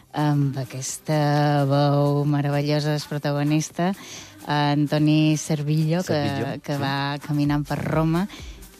amb aquesta veu meravellosa del protagonista, Antoni Servillo, que va caminant per Roma.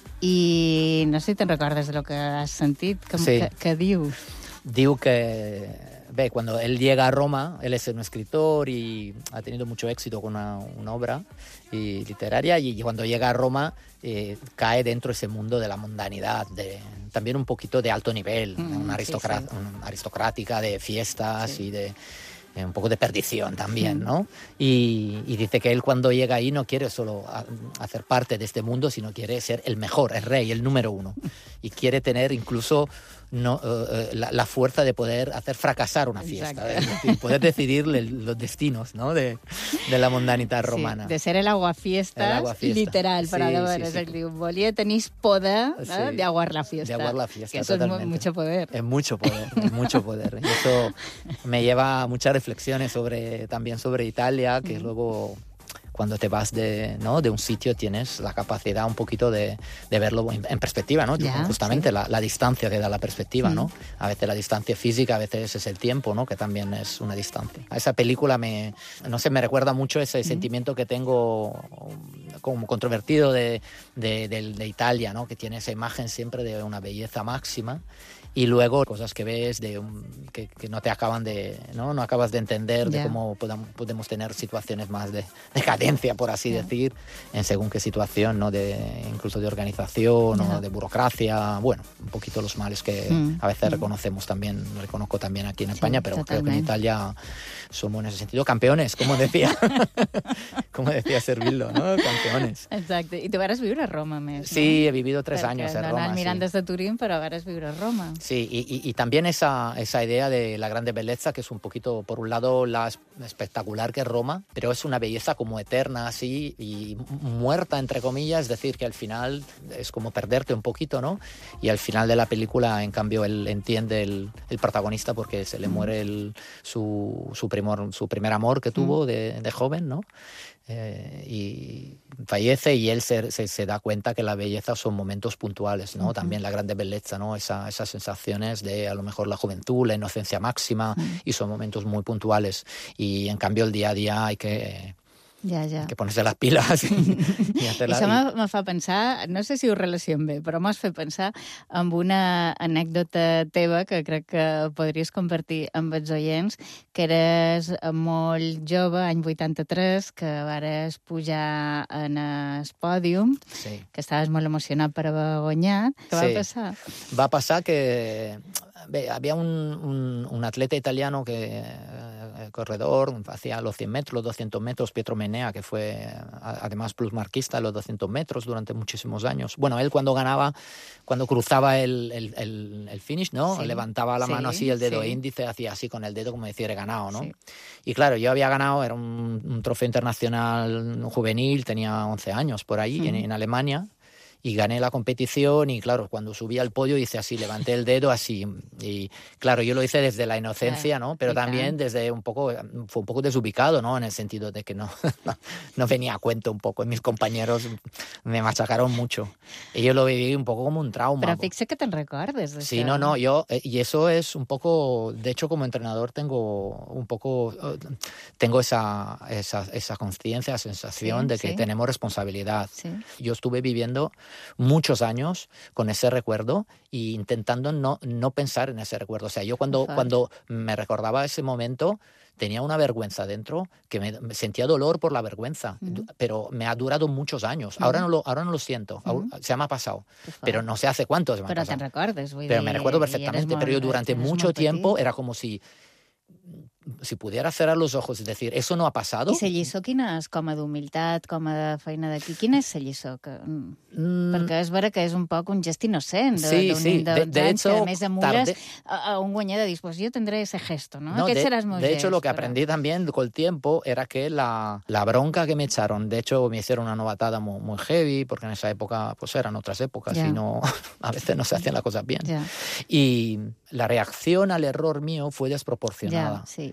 I no sé si te'n recordes de lo que has sentit. ¿Qué diu? Diu que, cuando él llega a Roma, él es un escritor y ha tenido mucho éxito con una obra literaria, y cuando llega a Roma cae dentro de ese mundo de la mundanidad, también un poquito de alto nivel, una aristocrática de fiestas y de un poco de perdición también, ¿no? Y dice que él cuando llega ahí no quiere solo hacer parte de este mundo, sino quiere ser el mejor, el rey, el número uno. Y quiere tener incluso la fuerza de poder hacer fracasar una fiesta, es decir, poder decidir los destinos, ¿no? de la mundanidad romana. Sí, de ser el aguafiestas, literal, para es decir, volia tenir poder de aguar la fiesta. De aguar la fiesta, que eso totalmente. Es mucho poder. Es mucho poder, es mucho poder. Y eso me lleva a muchas reflexiones también sobre Italia, que luego cuando te vas de un sitio tienes la capacidad un poquito de verlo en perspectiva, ¿no? Justamente la distancia que da la perspectiva, ¿no? A veces la distancia física, a veces es el tiempo, ¿no? Que también es una distancia. A esa película me recuerda mucho ese sentimiento que tengo como controvertido de Italia, ¿no? Que tiene esa imagen siempre de una belleza máxima. Y luego cosas que ves que no te acaban no acabas de entender de cómo podemos tener situaciones más de decadencia, por así decir, en según qué situación, ¿no? Incluso de organización o de burocracia. Bueno, un poquito los males que a veces reconozco también aquí en España, pero creo que en Italia somos en ese sentido campeones, como decía Servillo, ¿no? Campeones. Exacte. I tu vas viure a Roma, més, no? Sí, he vivido 3 años en Roma. Mirant des de Turín, però vas viure a Roma. Sí, y también esa idea de la grande belleza, que es un poquito, por un lado, la espectacular que es Roma, pero es una belleza como eterna, así, y muerta, entre comillas, es decir, que al final es como perderte un poquito, ¿no? Y al final de la película, en cambio, él entiende el protagonista porque se le muere su primer amor que tuvo de joven, ¿no? Y fallece, y él se da cuenta que la belleza son momentos puntuales, ¿no? También la grande belleza, ¿no? Esas sensaciones de a lo mejor la juventud, la inocencia máxima, y son momentos muy puntuales. Y en cambio el día a día hay que ponerse las pilas i hacer-la. Això me fa pensar, no sé si ho relaciono bé, però m'has fet pensar en una anècdota teva que crec que podries compartir amb els oients, que eres molt jove, any 83, que vares pujar en el pòdium, que estaves molt emocionat per haver guanyat. Què va passar? Va passar que había un atleta italiano corredor, hacía los 100 metros, los 200 metros, Pietro Menea, que fue además plusmarquista en los 200 metros durante muchísimos años. Bueno, él cuando cruzaba el finish, ¿no? Levantaba la mano así, el dedo índice, hacía así con el dedo como decir, he ganado, ¿no? Sí. Y claro, yo había ganado, era un trofeo internacional juvenil, tenía 11 años por ahí, en Alemania. Y gané la competición, y claro, cuando subí al podio hice así, levanté el dedo así, y claro, yo lo hice desde la inocencia, ¿no? Pero también fue un poco desubicado, ¿no? En el sentido de que no venía a cuento un poco, y mis compañeros me machacaron mucho, y yo lo viví un poco como un trauma. Pero fixa que te'n recordes d'això. Sí, y eso es un poco, de hecho como entrenador tengo esa conciencia, esa sensación de que tenemos responsabilidad. Sí. Yo estuve viviendo muchos años con ese recuerdo e intentando no pensar en ese recuerdo. O sea, yo cuando me recordaba ese momento tenía una vergüenza dentro, que me sentía dolor por la vergüenza, pero me ha durado muchos años. Ahora no lo siento, se me ha pasado, pero no sé hace cuánto se me ha pasado. Pero te recordes, pero me recuerdo perfectamente, pero yo durante mucho tiempo era como si pudiera cerrar los ojos, es decir, ¿eso no ha pasado? I la lliçó quina és? Com a d'humilitat, com a de feina d'aquí? Quina és la lliçó? Perquè és vera que és un poc un gest innocent d'un de hecho, que a més amulles a un guanyador. Dius, pues yo tendré ese gesto, ¿no? Aquest serà el meu gest. De hecho, lo que aprendí también con el tiempo era que la bronca que me echaron, de hecho, me hicieron una novatada muy heavy, porque en esa época, pues eran otras épocas, y a veces no se hacían las cosas bien. Y la reacción al error mío fue desproporcionada. Sí.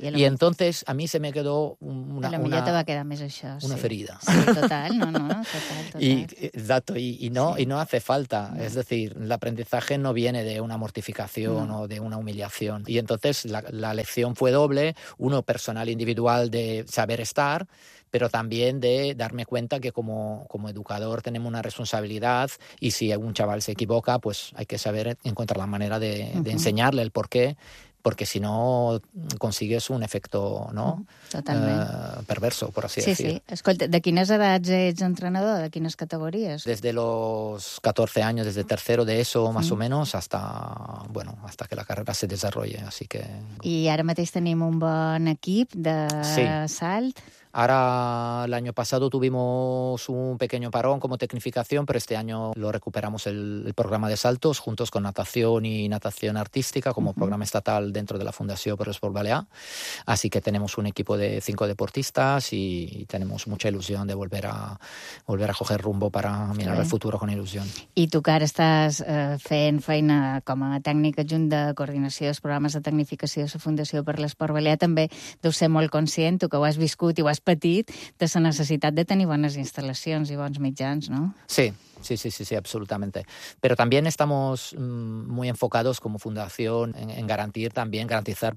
Y entonces a mí se me quedó a lo millor te va quedar més això. Una ferida. Sí, total, total. Exacto, y no hace falta. No. Es decir, el aprendizaje no viene de una mortificación o de una humillación. Y entonces la lección fue doble, uno personal, individual, de saber estar, pero también de darme cuenta que como educador tenemos una responsabilidad y si algún chaval se equivoca, pues hay que saber encontrar la manera de enseñarle el porqué, porque si no consigues un efecto, ¿no? Perverso, por así decir. Sí. Escolta, de quines edats ets entrenador? De quines categories? Desde los 14 años, desde tercero de ESO más o menos, hasta que la carrera se desarrolle, así que... I ara mateix tenim un bon equip de salt. Ahora, el año pasado tuvimos un pequeño parón como tecnificación, pero este año lo recuperamos el programa de saltos juntos con natación y natación artística como programa estatal dentro de la Fundación por el Sport Balear. Así que tenemos un equipo de 5 deportistas y tenemos mucha ilusión de volver a coger rumbo para mirar al futuro con ilusión. I tu que ara estàs fent feina com a tècnic adjunt de coordinació dels programes de tecnificació de la Fundació per l'Esport Balear, també deus ser molt conscient, tu que ho has viscut i ho has patit, de la necessitat de tenir bones instal·lacions i bons mitjans, no? Sí, absolutamente. Pero también estamos muy enfocados como fundación en garantizar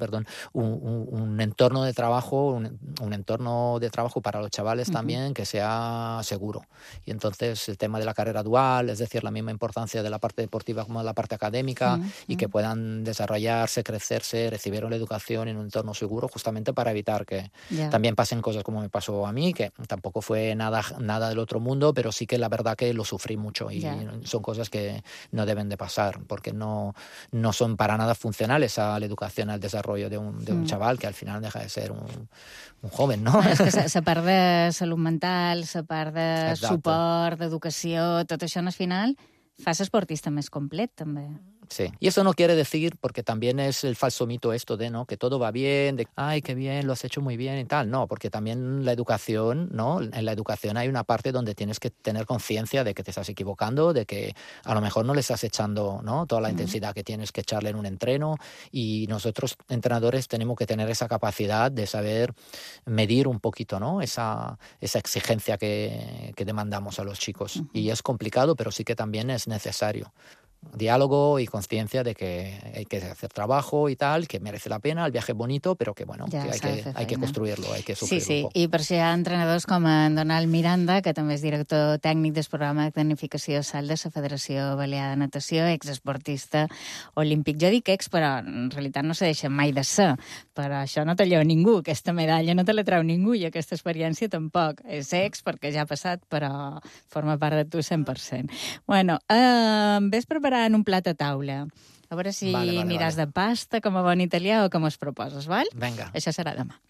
un entorno de trabajo, un entorno de trabajo para los chavales también que sea seguro. Y entonces el tema de la carrera dual, es decir, la misma importancia de la parte deportiva como de la parte académica y que puedan desarrollarse, crecerse, recibir la educación en un entorno seguro, justamente para evitar que también pasen cosas como me pasó a mí, que tampoco fue nada del otro mundo, pero sí que la verdad que lo sufrí mucho y son cosas que no deben de pasar porque no son para nada funcionales a la educación, al desarrollo de un chaval que al final deja de ser un joven, ¿no? És que la part de salut mental, la part de suport, d'educació, tot això al final fa l'esportista més complet, també. Sí, y eso no quiere decir, porque también es el falso mito esto de, ¿no?, que todo va bien, de, ay, qué bien, lo has hecho muy bien y tal. No, porque también la educación, ¿no? En la educación hay una parte donde tienes que tener conciencia de que te estás equivocando, de que a lo mejor no le estás echando, ¿no?, toda la intensidad que tienes que echarle en un entreno, y nosotros, entrenadores, tenemos que tener esa capacidad de saber medir un poquito, ¿no?, esa exigencia que demandamos a los chicos. Y es complicado, pero sí que también es necesario. Diálogo y conciencia de que hay que hacer trabajo y tal, que merece la pena, el viaje es bonito, pero que bueno, que hay que construirlo, hay que sufrirlo. Sí, i per això hi ha entrenadors com en Donald Miranda, que també és director tècnic del programa de tecnificació salt de la Federació Balear de Natació, exesportista olímpic. Jo dic ex, però en realitat no se deixa mai de ser, però això no te lleva ningú, aquesta medalla no te la treu ningú i aquesta experiència tampoc. És ex perquè ja ha passat, però forma part de tu 100%. Bueno, ves preparant un plat a taula. A veure si aniràs de pasta com a bon italià o com es proposes, val? Vinga. Això serà demà.